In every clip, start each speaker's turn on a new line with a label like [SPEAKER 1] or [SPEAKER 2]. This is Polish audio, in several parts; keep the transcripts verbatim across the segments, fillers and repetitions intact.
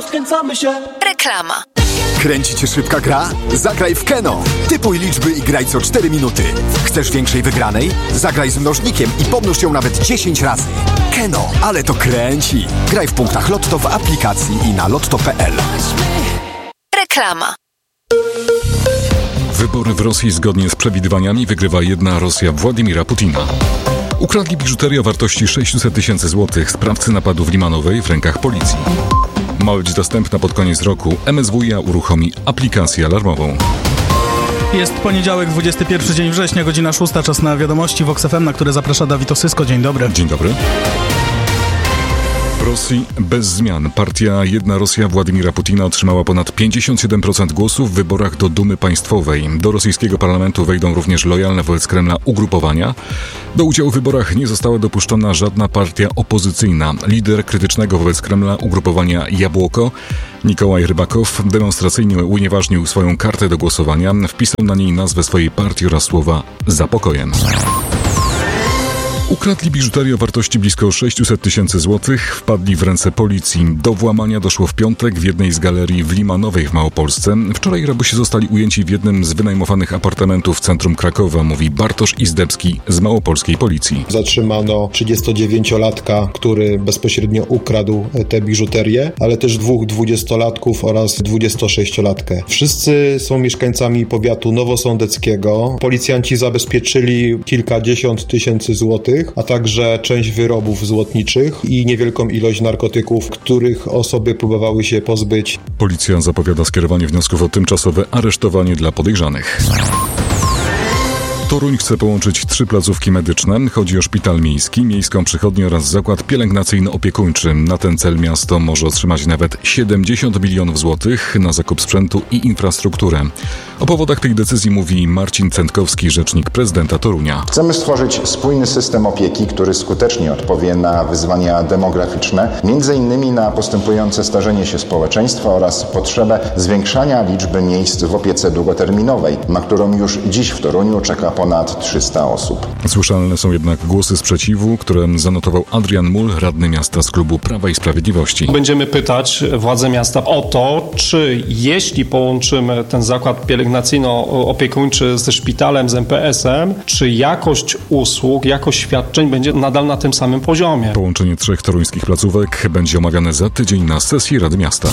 [SPEAKER 1] rozkręcamy się.
[SPEAKER 2] Reklama.
[SPEAKER 3] Kręci cię szybka gra? Zagraj w Keno. Typuj liczby i graj co cztery minuty. Chcesz większej wygranej? Zagraj z mnożnikiem i pomnóż ją nawet dziesięć razy. Keno, ale to kręci. Graj w punktach Lotto w aplikacji i na lotto kropka p l.
[SPEAKER 2] Reklama.
[SPEAKER 4] Wybory w Rosji zgodnie z przewidywaniami wygrywa jedna Rosja Władimira Putina. Ukradli biżuterię o wartości sześćset tysięcy złotych. Sprawcy napadu w Limanowej w rękach policji. Ma być dostępna pod koniec roku. M S W iA uruchomi aplikację alarmową.
[SPEAKER 5] Jest poniedziałek, dwudziesty pierwszy dzień września, godzina szósta, czas na wiadomości w Vox F M, na które zaprasza Dawid Osysko. Dzień dobry.
[SPEAKER 4] Dzień dobry. W Rosji bez zmian. Partia Jedna Rosja Władimira Putina otrzymała ponad pięćdziesiąt siedem procent głosów w wyborach do Dumy Państwowej. Do rosyjskiego parlamentu wejdą również lojalne wobec Kremla ugrupowania. Do udziału w wyborach nie została dopuszczona żadna partia opozycyjna. Lider krytycznego wobec Kremla ugrupowania Jabłoko, Nikołaj Rybakow, demonstracyjnie unieważnił swoją kartę do głosowania. Wpisał na niej nazwę swojej partii oraz słowa „za pokojem”. Ukradli biżuterię o wartości blisko sześćset tysięcy złotych, wpadli w ręce policji. Do włamania doszło w piątek w jednej z galerii w Limanowej w Małopolsce. Wczoraj rabusie zostali ujęci w jednym z wynajmowanych apartamentów w centrum Krakowa, mówi Bartosz Izdebski z małopolskiej policji.
[SPEAKER 6] Zatrzymano trzydziestodziewięciolatka, który bezpośrednio ukradł tę biżuterię, ale też dwóch dwudziestolatków oraz dwudziestosześciolatkę. Wszyscy są mieszkańcami powiatu nowosądeckiego. Policjanci zabezpieczyli kilkadziesiąt tysięcy złotych, a także część wyrobów złotniczych i niewielką ilość narkotyków, których osoby próbowały się pozbyć.
[SPEAKER 4] Policja zapowiada skierowanie wniosków o tymczasowe aresztowanie dla podejrzanych. Toruń chce połączyć trzy placówki medyczne. Chodzi o szpital miejski, miejską przychodnię oraz zakład pielęgnacyjno-opiekuńczy. Na ten cel miasto może otrzymać nawet siedemdziesiąt milionów złotych na zakup sprzętu i infrastrukturę. O powodach tej decyzji mówi Marcin Cętkowski, rzecznik prezydenta Torunia.
[SPEAKER 7] Chcemy stworzyć spójny system opieki, który skutecznie odpowie na wyzwania demograficzne, między innymi na postępujące starzenie się społeczeństwa oraz potrzebę zwiększania liczby miejsc w opiece długoterminowej, na którą już dziś w Toruniu czeka ponad trzysta osób.
[SPEAKER 4] Słyszalne są jednak głosy sprzeciwu, które zanotował Adrian Mul, radny miasta z klubu Prawa i Sprawiedliwości.
[SPEAKER 8] Będziemy pytać władze miasta o to, czy jeśli połączymy ten zakład pielęgnacyjno-opiekuńczy ze szpitalem, z M P S-em, czy jakość usług, jakość świadczeń będzie nadal na tym samym poziomie.
[SPEAKER 4] Połączenie trzech toruńskich placówek będzie omawiane za tydzień na sesji Rady Miasta.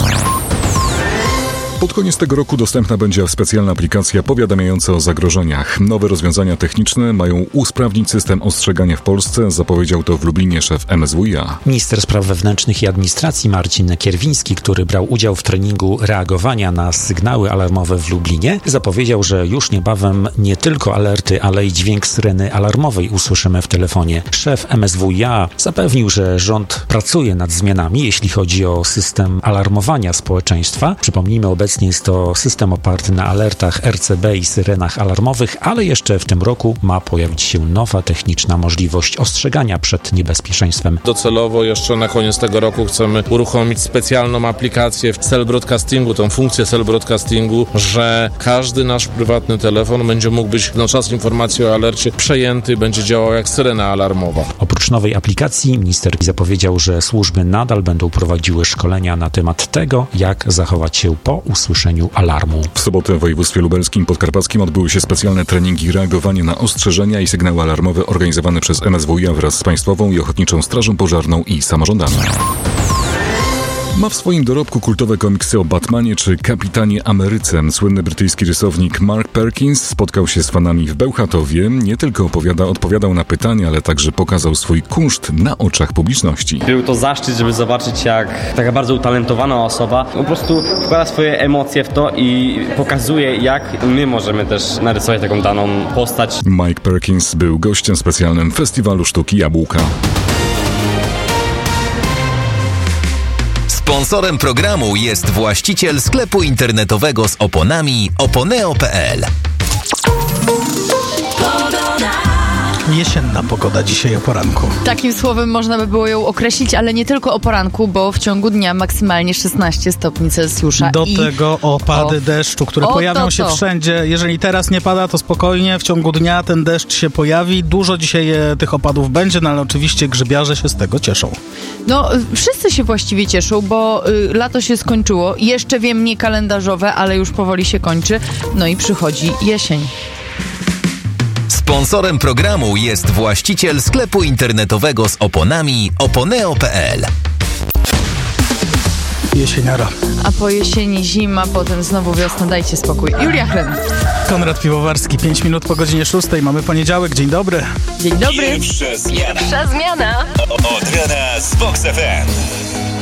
[SPEAKER 4] Pod koniec tego roku dostępna będzie specjalna aplikacja powiadamiająca o zagrożeniach. Nowe rozwiązania techniczne mają usprawnić system ostrzegania w Polsce, zapowiedział to w Lublinie szef M S W iA.
[SPEAKER 9] Minister Spraw Wewnętrznych i Administracji Marcin Kierwiński, który brał udział w treningu reagowania na sygnały alarmowe w Lublinie, zapowiedział, że już niebawem nie tylko alerty, ale i dźwięk syreny alarmowej usłyszymy w telefonie. Szef M S W iA zapewnił, że rząd pracuje nad zmianami, jeśli chodzi o system alarmowania społeczeństwa. Przypomnijmy, obecnie jest to system oparty na alertach R C B i syrenach alarmowych, ale jeszcze w tym roku ma pojawić się nowa techniczna możliwość ostrzegania przed niebezpieczeństwem.
[SPEAKER 10] Docelowo jeszcze na koniec tego roku chcemy uruchomić specjalną aplikację w cell broadcastingu, tą funkcję cell broadcastingu, że każdy nasz prywatny telefon będzie mógł być na czas informacji o alercie przejęty, będzie działał jak syrena alarmowa.
[SPEAKER 9] Oprócz nowej aplikacji minister zapowiedział, że służby nadal będą prowadziły szkolenia na temat tego, jak zachować się po usłyszeniu alarmu.
[SPEAKER 4] W sobotę w województwie lubelskim, podkarpackim odbyły się specjalne treningi reagowania na ostrzeżenia i sygnały alarmowe organizowane przez M S W iA wraz z Państwową i Ochotniczą Strażą Pożarną i samorządami. Ma w swoim dorobku kultowe komiksy o Batmanie czy Kapitanie Ameryce. Słynny brytyjski rysownik Mark Perkins spotkał się z fanami w Bełchatowie. Nie tylko opowiada, odpowiadał na pytania, ale także pokazał swój kunszt na oczach publiczności.
[SPEAKER 11] Był to zaszczyt, żeby zobaczyć, jak taka bardzo utalentowana osoba po prostu wkłada swoje emocje w to i pokazuje, jak my możemy też narysować taką daną postać.
[SPEAKER 4] Mike Perkins był gościem specjalnym Festiwalu Sztuki Jabłka.
[SPEAKER 12] Sponsorem programu jest właściciel sklepu internetowego z oponami oponeo kropka p l.
[SPEAKER 5] Jesienna pogoda dzisiaj o poranku.
[SPEAKER 1] Takim słowem można by było ją określić, ale nie tylko o poranku, bo w ciągu dnia maksymalnie szesnaście stopni Celsjusza.
[SPEAKER 5] Do
[SPEAKER 1] i...
[SPEAKER 5] tego opady
[SPEAKER 1] o,
[SPEAKER 5] deszczu, które
[SPEAKER 1] o,
[SPEAKER 5] pojawią
[SPEAKER 1] to,
[SPEAKER 5] się
[SPEAKER 1] to.
[SPEAKER 5] wszędzie. Jeżeli teraz nie pada, to spokojnie, w ciągu dnia ten deszcz się pojawi. Dużo dzisiaj e, tych opadów będzie, no ale oczywiście grzybiarze się z tego cieszą.
[SPEAKER 1] No, wszyscy się właściwie cieszą, bo y, lato się skończyło. Jeszcze wiem, nie kalendarzowe, ale już powoli się kończy. No i przychodzi jesień.
[SPEAKER 12] Sponsorem programu jest właściciel sklepu internetowego z oponami oponeo kropka pe el.
[SPEAKER 5] Jesieniara.
[SPEAKER 1] A po jesieni zima, potem znowu wiosna, dajcie spokój. Julia Chlem.
[SPEAKER 5] Konrad Piwowarski, pięć minut po godzinie szóstej. Mamy poniedziałek, dzień dobry.
[SPEAKER 1] Dzień dobry.
[SPEAKER 2] Pierwsza zmiana. Pierwsza zmiana.
[SPEAKER 13] Od rana z Vox F M.